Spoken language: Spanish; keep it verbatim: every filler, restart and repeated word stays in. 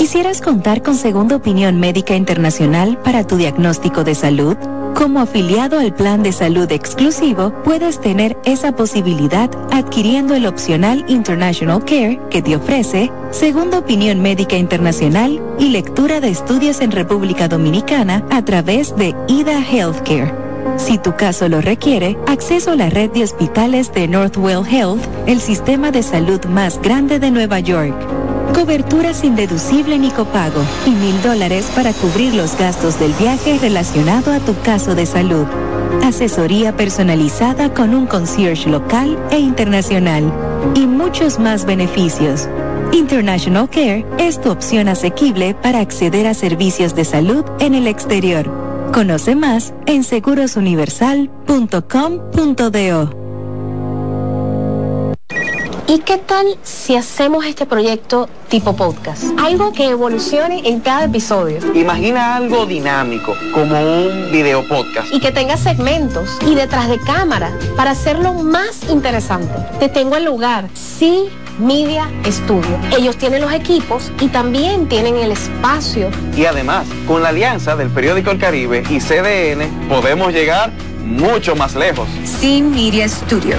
¿Quisieras contar con Segunda Opinión Médica Internacional para tu diagnóstico de salud? Como afiliado al Plan de Salud Exclusivo, puedes tener esa posibilidad adquiriendo el opcional International Care que te ofrece Segunda Opinión Médica Internacional y lectura de estudios en República Dominicana a través de I D A Healthcare. Si tu caso lo requiere, acceso a la red de hospitales de Northwell Health, el sistema de salud más grande de Nueva York. Cobertura sin deducible ni copago y mil dólares para cubrir los gastos del viaje relacionado a tu caso de salud. Asesoría personalizada con un concierge local e internacional y muchos más beneficios. International Care es tu opción asequible para acceder a servicios de salud en el exterior. Conoce más en seguros universal punto com punto do. ¿Y qué tal si hacemos este proyecto tipo podcast? Algo que evolucione en cada episodio. Imagina algo dinámico, como un video podcast. Y que tenga segmentos y detrás de cámara para hacerlo más interesante. Te tengo el lugar, sí. Media Studio. Ellos tienen los equipos y también tienen el espacio. Y además, con la alianza del periódico El Caribe y C D N, podemos llegar mucho más lejos. Sí Media Studio.